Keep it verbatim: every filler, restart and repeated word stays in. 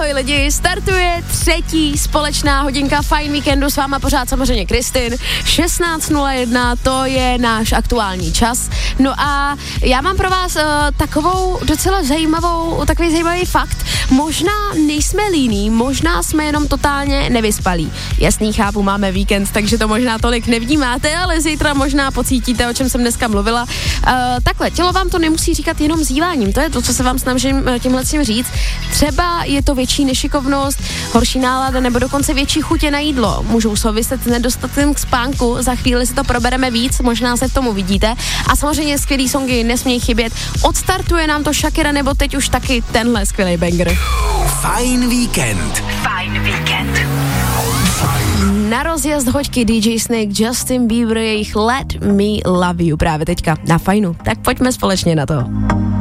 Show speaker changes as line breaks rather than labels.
Ahoj lidi, startuje třetí společná hodinka Fajn víkendu, s váma pořád samozřejmě Kristin. šestnáct nula jedna, to je náš aktuální čas. No a já mám pro vás uh, takovou docela zajímavou, takový zajímavý fakt. Možná nejsme líní, možná jsme jenom totálně nevyspalí. Jasný, chápu, máme víkend, takže to možná tolik nevnímáte, ale zítra možná pocítíte, o čem jsem dneska mluvila. Uh, takhle, tělo vám to nemusí říkat jenom zíváním, to je to, co se vám snažím tímhle tím říct. Třeba je to větší nešikovnost, horší nálada nebo dokonce větší chutě na jídlo. Můžou souviset s nedostatkem k spánku, za chvíli si to probereme víc, možná se v tomu vidíte. A samozřejmě skvělý songy nesmějí chybět. Odstartuje nám to Shakira nebo teď už taky tenhle skvělý banger.
Fajn víkend.
Fajn víkend.
Na rozjezd hoďky D J Snake, Justin Bieber, jejich Let Me Love You právě teďka na Fajnu. Tak pojďme společně na to.